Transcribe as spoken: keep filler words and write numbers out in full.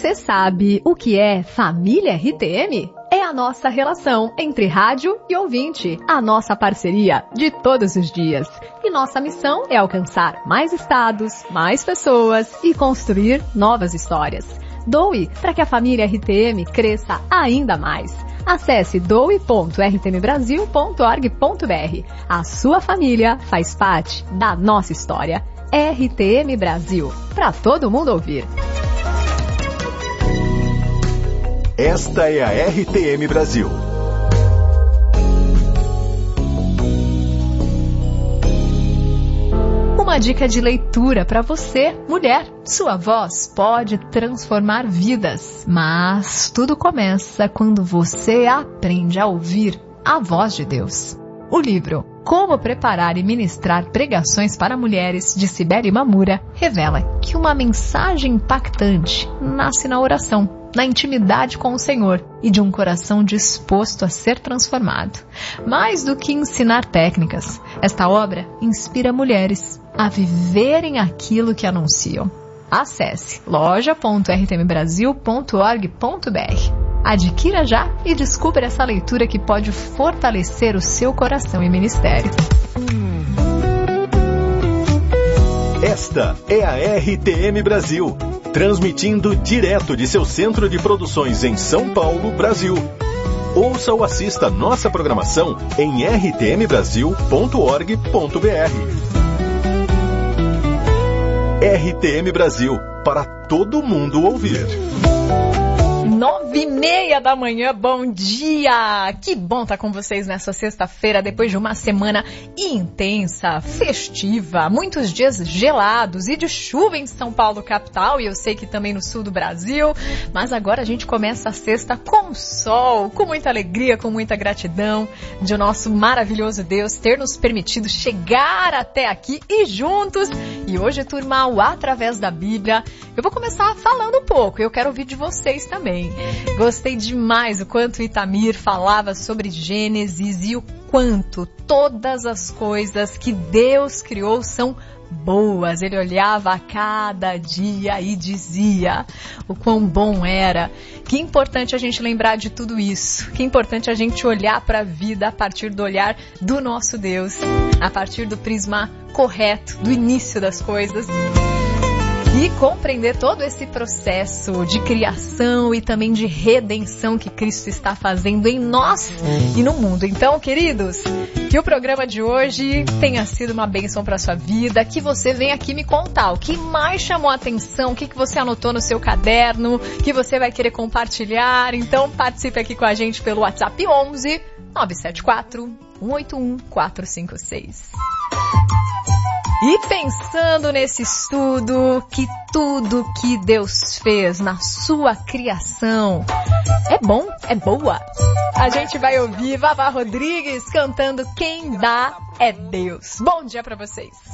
Você sabe o que é família R T M? É a nossa relação entre rádio e ouvinte, a nossa parceria de todos os dias. E nossa missão é alcançar mais estados, mais pessoas e construir novas histórias. Doe para que a família R T M cresça ainda mais. Acesse doe ponto r t m brasil ponto org ponto b r. A sua família faz parte da nossa história. R T M Brasil, para todo mundo ouvir. Esta é a R T M Brasil. Uma dica de leitura para você, mulher. Sua voz pode transformar vidas, mas tudo começa quando você aprende a ouvir a voz de Deus. O livro Como Preparar e Ministrar Pregações para Mulheres, de Cibele Mamura, revela que uma mensagem impactante nasce na oração, na intimidade com o Senhor e de um coração disposto a ser transformado. Mais do que ensinar técnicas, esta obra inspira mulheres a viverem aquilo que anunciam. Acesse loja ponto r t m brasil ponto org ponto b r. Adquira já e descubra essa leitura que pode fortalecer o seu coração e ministério. Esta é a R T M Brasil, transmitindo direto de seu centro de produções em São Paulo, Brasil. Ouça ou assista nossa programação em r t m brasil ponto org ponto b r. R T M Brasil, para todo mundo ouvir. Nove e meia da manhã, bom dia! Que bom estar com vocês nessa sexta-feira, depois de uma semana intensa, festiva, muitos dias gelados e de chuva em São Paulo, capital, e eu sei que também no sul do Brasil, mas agora a gente começa a sexta com sol, com muita alegria, com muita gratidão de o nosso maravilhoso Deus ter nos permitido chegar até aqui e juntos. E hoje, turma, o Através da Bíblia, eu vou começar falando um pouco, eu quero ouvir de vocês também. Gostei demais o quanto Itamir falava sobre Gênesis e o quanto todas as coisas que Deus criou são boas. Ele olhava a cada dia e dizia o quão bom era. Que importante a gente lembrar de tudo isso. Que importante a gente olhar para a vida a partir do olhar do nosso Deus, a partir do prisma correto, do início das coisas. E compreender todo esse processo de criação e também de redenção que Cristo está fazendo em nós e no mundo. Então, queridos, que o programa de hoje tenha sido uma bênção para a sua vida, que você venha aqui me contar o que mais chamou a atenção, o que, que você anotou no seu caderno, que você vai querer compartilhar. Então, participe aqui com a gente pelo WhatsApp onze nove sete quatro um oito um quatro cinco seis. E pensando nesse estudo, que tudo que Deus fez na sua criação é bom, é boa. A gente vai ouvir Vavá Rodrigues cantando Quem Dá é Deus. Bom dia pra vocês.